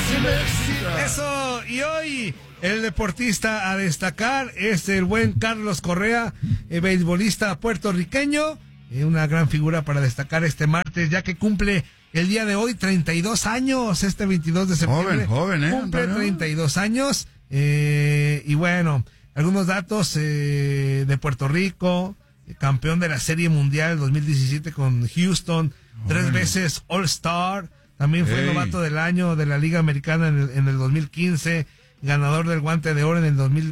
Eso, y hoy el deportista a destacar es el buen Carlos Correa, beisbolista puertorriqueño, una gran figura para destacar este martes, ya que cumple el día de hoy 32 años, este 22 de septiembre. Joven, cumple Antonio. 32 años, y bueno, algunos datos de Puerto Rico, campeón de la Serie Mundial 2017 con Houston, 3 veces All-Star, también fue novato del año de la Liga Americana en el 2015, ganador del Guante de Oro en el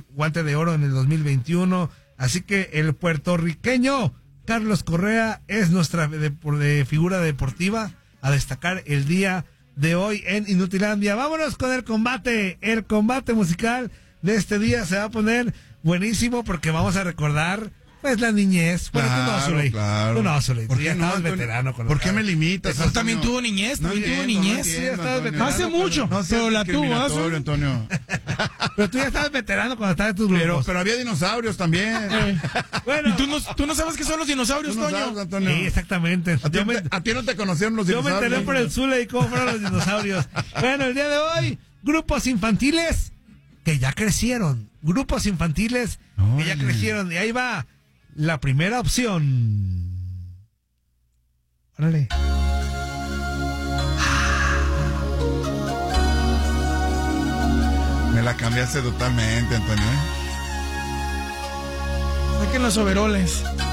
2021, así que el puertorriqueño Carlos Correa es nuestra figura deportiva a destacar el día de hoy en Inutilandia. Vámonos con el combate musical de este día se va a poner buenísimo porque vamos a recordar pues la niñez. Bueno, tú no, Zuley. Claro. Tú no, Zuley. ¿Por Tú ya qué no, estabas Antonio? veterano con ¿Por qué me limitas? Tú también tuvo niñez, No también tuvo entiendo, niñez. no entiendo, estabas Antonio. veterano. Hace mucho, No seas pero la tuvo, discriminatorio, Antonio. Pero tú ya estabas veterano cuando estabas en tus grupos. Pero había dinosaurios también. Bueno, ¿Y tú no sabes qué son los dinosaurios, Tú no Toño? sabes, Antonio. sí, exactamente. A ti no te conocieron los Yo me dinosaurios. enteré por el Zuley cómo fueron los dinosaurios. Bueno, el día de hoy, grupos infantiles que ya crecieron. Grupos infantiles que ya crecieron. Y ahí va la primera opción. Órale. Me la cambiaste totalmente, Antonio. Saquen los overoles.